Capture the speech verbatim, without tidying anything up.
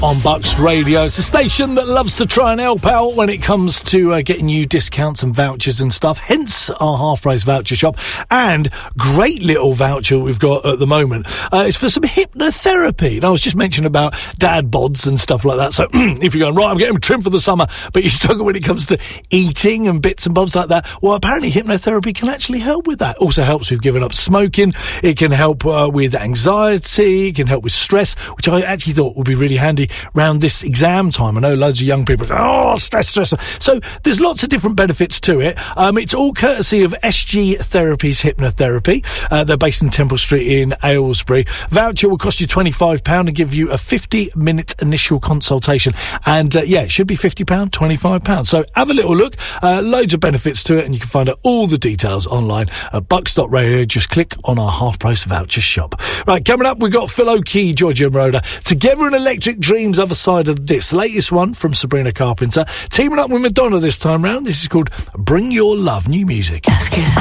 on Bucks Radio. It's a station that loves to try and help out when it comes to uh, getting you discounts and vouchers and stuff, hence our half-price voucher shop. And great little voucher we've got at the moment. Uh, it's for some hypnotherapy. And I was just mentioning about dad bods and stuff like that. So if you're going, right, I'm getting trim for the summer, but you struggle when it comes to eating and bits and bobs like that, well, apparently hypnotherapy can actually help with that. Also helps with giving up smoking. It can help uh, with anxiety. It can help with stress, which I actually thought would be really handy around this exam time. I know loads of young people go, oh, stress, stress. So there's lots of different benefits to it. Um, it's all courtesy of S G Therapies Hypnotherapy. Uh, they're based in Temple Street in Aylesbury. Voucher will cost you twenty-five pounds and give you a fifty minute initial consultation. And uh, yeah, it should be fifty pounds, twenty-five pounds. So have a little look. Uh, loads of benefits to it, and you can find out all the details online at bucks dot radio. Just click on our half price voucher shop. Right, coming up, we've got Phil O'Key, Georgia Moroder, Together in Electric Dreams, other side of this. Latest one from Sabrina Carpenter, teaming up with Madonna this time round. This is called Bring Your Love, new music. Ask yourself.